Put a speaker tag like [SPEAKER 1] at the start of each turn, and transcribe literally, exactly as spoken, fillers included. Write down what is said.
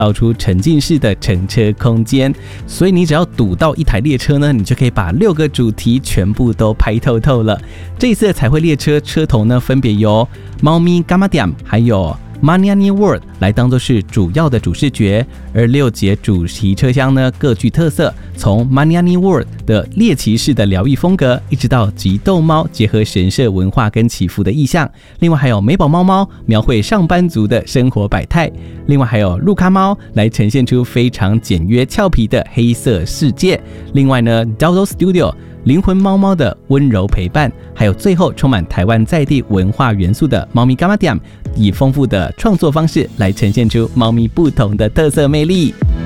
[SPEAKER 1] 造出沉浸式的乘车空间。所以你只要赌到一台列车呢，你就可以把六个主题全部都拍透透了。这一次的彩绘列车车头呢，分别由猫咪 Gamma Dam 还有Maniani World 来当作是主要的主视觉，而六节主题车厢呢各具特色，从 Maniani World 的猎奇式的疗愈风格，一直到极斗猫结合神社文化跟祈福的意象，另外还有美宝猫猫描绘上班族的生活百态，另外还有路卡猫来呈现出非常简约俏皮的黑色世界，另外呢 Dodo Studio灵魂猫猫的温柔陪伴，还有最后充满台湾在地文化元素的猫咪 Gamma Dam， 以丰富的创作方式来呈现出猫咪不同的特色魅力。